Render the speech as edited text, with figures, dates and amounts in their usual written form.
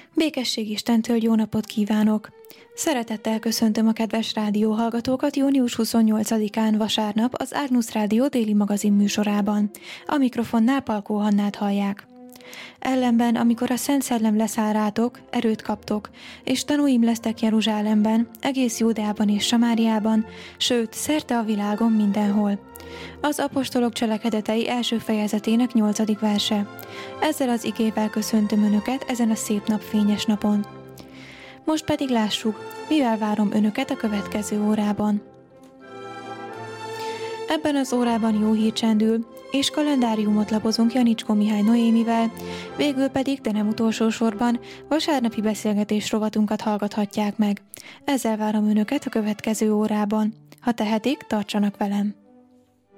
Békesség Istentől jó napot kívánok! Szeretettel köszöntöm a kedves rádióhallgatókat június 28-án vasárnap az Ágnusz Rádió déli magazin műsorában. A mikrofonnál Palkó Hannát hallják. Ellenben, amikor a Szent Szellem leszáll rátok, erőt kaptok, és tanúim lesztek Jeruzsálemben, egész Júdeában és Samáriában, sőt, szerte a világon mindenhol. Az apostolok cselekedetei első fejezetének 8. verse. Ezzel az igével köszöntöm Önöket ezen a szép napfényes napon. Most pedig lássuk, mivel várom Önöket a következő órában. Ebben az órában jó hír csendül, és kalendáriumot lapozunk Janicskó Mihály Noémivel, végül pedig, de nem utolsó sorban, vasárnapi beszélgetés rovatunkat hallgathatják meg. Ezzel várom Önöket a következő órában. Ha tehetik, tartsanak velem!